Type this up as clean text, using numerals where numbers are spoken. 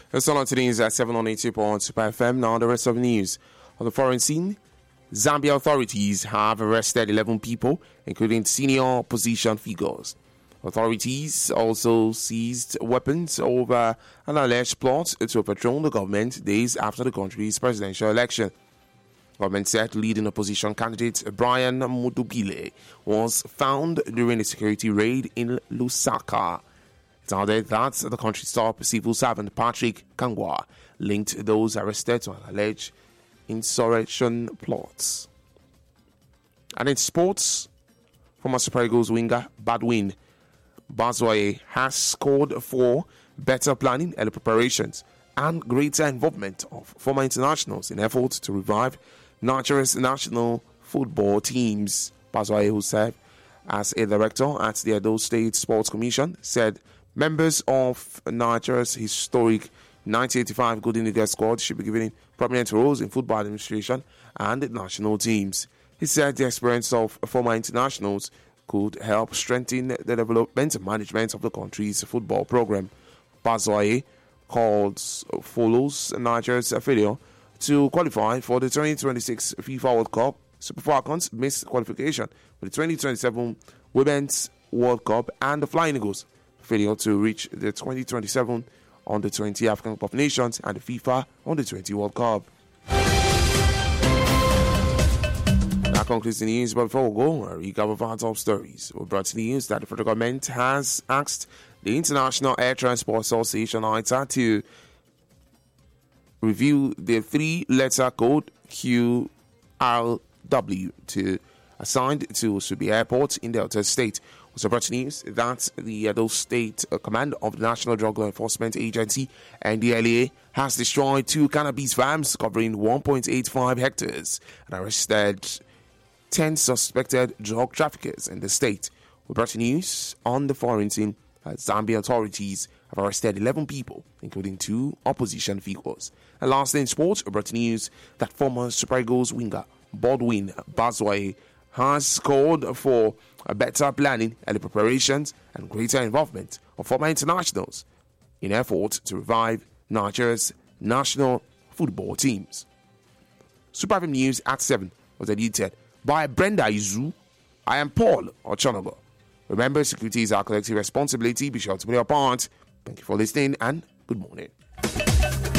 It's on today's at 7 on 80.5 Super FM. Now the rest of the news. On the foreign scene, Zambia authorities have arrested 11 people, including senior opposition figures. Authorities also seized weapons over an alleged plot to overthrow the government days after the country's presidential election. Government said leading opposition candidate Brian Mudubile was found during a security raid in Lusaka. It added that the country's top civil servant Patrick Kangwa linked those arrested to an alleged insurrection plots. And in sports, former Super Eagles winger Badwin Bazoye has scored for better planning, early preparations, and greater involvement of former internationals in efforts to revive Nigeria's national football teams. Bazoye, who served as a director at the Edo State Sports Commission, said members of Nigeria's historic 1985 Golden Eagle squad should be given prominent roles in football administration and national teams. He said the experience of former internationals could help strengthen the development and management of the country's football program. Bazoye follows Nigeria's failure to qualify for the 2026 FIFA World Cup. Super Falcons missed qualification for the 2027 Women's World Cup, and the Flying Eagles failure to reach the 2027 Under-20 African Cup of Nations and the FIFA Under-20 World Cup. That concludes the news, but before we go, a recap of our top stories. We brought to the news that the federal government has asked the International Air Transport Association ITA to review the three-letter code QRW assigned to Subi Airport in Delta State. Also brought to news that the Edo State Command of the National Drug Law Enforcement Agency, NDLEA, has destroyed 2 cannabis farms covering 1.85 hectares and arrested 10 suspected drug traffickers in the state. We brought to news on the foreign scene that Zambia authorities have arrested 11 people, including 2 opposition figures. And lastly in sports, we brought to news that former Super Eagles winger Badwin Bazoye has called for a better planning, early preparations, and greater involvement of former internationals in effort to revive Nigeria's national football teams. Super FM News at 7 was edited by Brenda Izu. I am Paul Ochonogo. Remember, security is our collective responsibility. Be sure to play your part. Thank you for listening and good morning.